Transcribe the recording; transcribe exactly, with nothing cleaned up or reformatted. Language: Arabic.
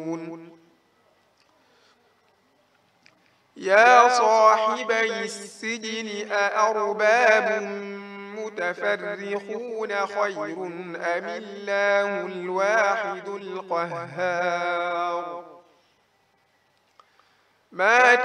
يا صاحبي السجن أأرباب متفرقون خير أم الله الواحد القهار ما